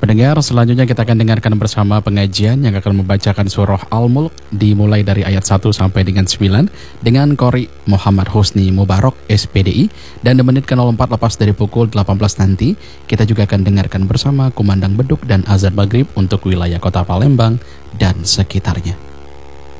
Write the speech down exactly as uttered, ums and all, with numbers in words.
Pendengar, selanjutnya kita akan dengarkan bersama pengajian yang akan membacakan surah Al-Mulk dimulai dari ayat satu sampai dengan sembilan dengan Qori Muhammad Husni Mubarak S P D I, dan di menit ke nol empat lepas dari pukul delapan belas nanti kita juga akan dengarkan bersama kumandang beduk dan azan maghrib untuk wilayah kota Palembang dan sekitarnya.